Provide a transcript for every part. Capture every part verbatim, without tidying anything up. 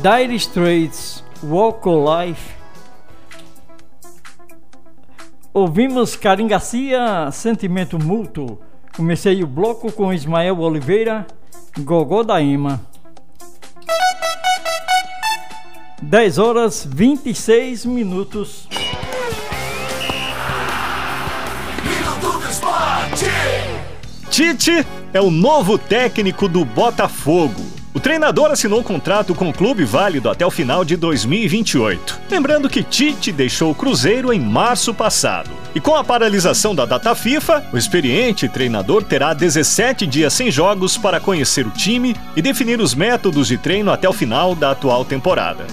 Dire Straits, Walk of Life. Ouvimos Karim Garcia, Sentimento Mútuo. Comecei o bloco com Ismael Oliveira, Gogó da Ema. dez horas vinte e seis minutos. Tite é o novo técnico do Botafogo. O treinador assinou um contrato com o clube válido até o final de dois mil e vinte e oito. Lembrando que Tite deixou o Cruzeiro em março passado. E com a paralisação da data FIFA, o experiente treinador terá dezessete dias sem jogos para conhecer o time e definir os métodos de treino até o final da atual temporada.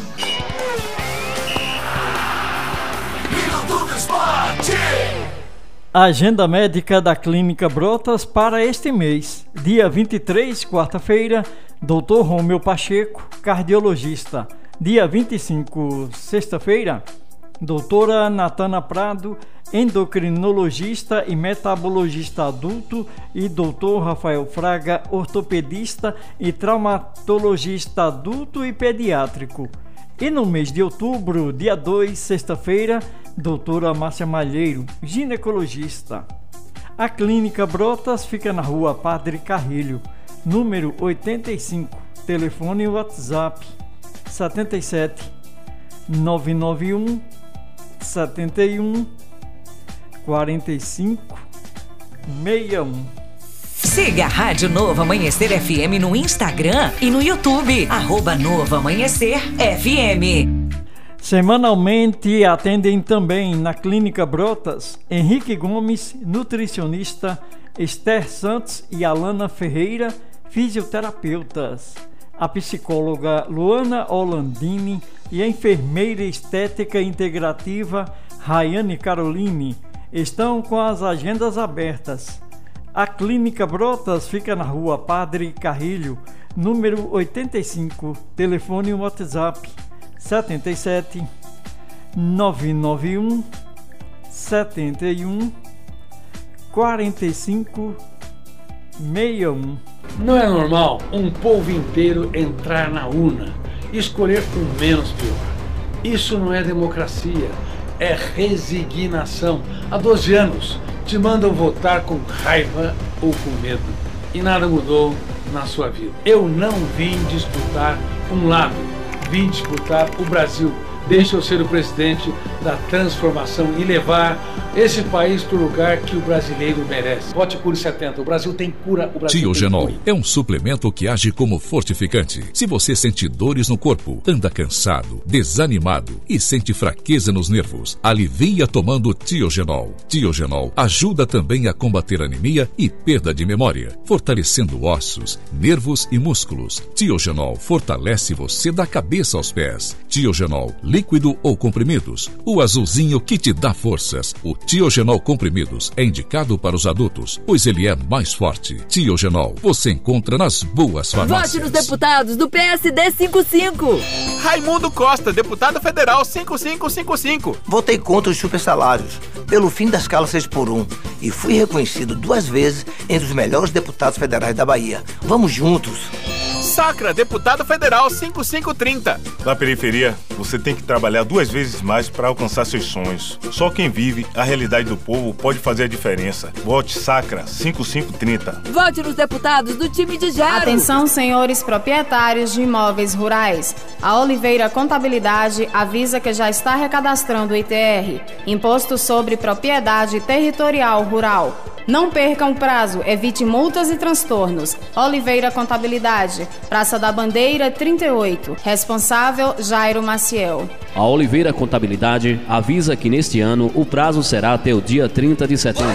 A agenda médica da Clínica Brotas para este mês. Dia vinte e três, quarta-feira, doutor Romeu Pacheco, cardiologista. Dia vinte e cinco, sexta-feira, doutora Natana Prado, endocrinologista e metabologista adulto, e doutor Rafael Fraga, ortopedista e traumatologista adulto e pediátrico. E no mês de outubro, dia dois, sexta-feira, doutora Márcia Malheiro, ginecologista. A Clínica Brotas fica na rua Padre Carrilho, número oitenta e cinco, telefone e WhatsApp setenta e sete, nove nove um, setenta e um, quarenta e cinco, sessenta e um. Siga a Rádio Novo Amanhecer F M no Instagram e no YouTube, arroba Novo Amanhecer F M. Semanalmente atendem também na Clínica Brotas Henrique Gomes, nutricionista, Esther Santos e Alana Ferreira, fisioterapeutas. A psicóloga Luana Olandini e a enfermeira estética integrativa Rayane Caroline estão com as agendas abertas. A Clínica Brotas fica na rua Padre Carrilho, número oitenta e cinco, telefone e WhatsApp setenta e sete, nove nove um, setenta e um, quarenta e cinco, sessenta e um. Não é normal um povo inteiro entrar na urna e escolher o menos pior. Isso não é democracia, é resignação. Há doze anos te mandam votar com raiva ou com medo e nada mudou na sua vida. Eu não vim disputar um lado, vim disputar o Brasil. Deixa eu ser o presidente da transformação e levar esse país para o lugar que o brasileiro merece. Vote Cure setenta. O Brasil tem cura. O Brasil Tiogenol tem cura. é um suplemento que age como fortificante. Se você sente dores no corpo, anda cansado, desanimado e sente fraqueza nos nervos, alivia tomando Tiogenol. Tiogenol ajuda também a combater anemia e perda de memória, fortalecendo ossos, nervos e músculos. Tiogenol fortalece você da cabeça aos pés. Tiogenol líquido ou comprimidos, o azulzinho que te dá forças. O Tiogenol comprimidos é indicado para os adultos, pois ele é mais forte. Tiogenol você encontra nas boas farmácias. Vote nos deputados do P S D cinquenta e cinco. Raimundo Costa, deputado federal cinco cinco cinco cinco. Votei contra os supersalários, pelo fim da escala seis por um, e fui reconhecido duas vezes entre os melhores deputados federais da Bahia. Vamos juntos. Sacra, deputado federal cinco cinco trinta. Na periferia, você tem que trabalhar duas vezes mais para alcançar seus sonhos. Só quem vive a realidade do povo pode fazer a diferença. Vote Sacra cinco cinco trinta. Vote nos deputados do time de Gero. Atenção, senhores proprietários de imóveis rurais. A Oliveira Contabilidade avisa que já está recadastrando o I T R, Imposto sobre Propriedade Territorial Rural. Não percam o prazo, evite multas e transtornos. Oliveira Contabilidade, Praça da Bandeira trinta e oito. Responsável, Jairo Maciel. A Oliveira Contabilidade avisa que neste ano o prazo será até o dia trinta de setembro.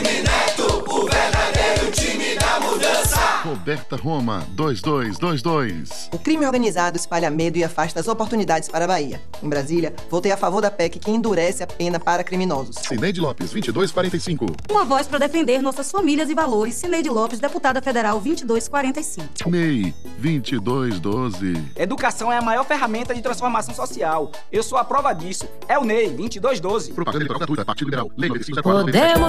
Roberta Roma, dois dois dois dois. O crime organizado espalha medo e afasta as oportunidades para a Bahia. Em Brasília, votei a favor da P E C que endurece a pena para criminosos. Cineide Lopes, vinte e dois quarenta e cinco. Uma voz para defender nossas famílias e valores. Cineide Lopes, deputada federal vinte e dois quarenta e cinco. M E I, vinte e dois doze. Educação é a maior ferramenta de transformação social. Eu sou a prova disso. É o N E I, vinte e dois doze. Propaganda eleitoral gratuita, Partido Liberal. Lei nove cinco zero quatro. Podemos